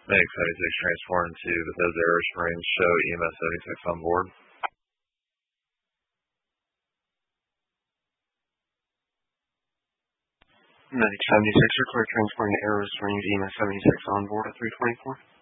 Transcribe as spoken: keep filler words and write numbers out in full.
Meg seventy-six transporting to Bethesda Air Springs, show E M S seventy-six on board. Medic seventy-six, record transporting to Arrow Springs, E M S seventy-six on board at three twenty-four.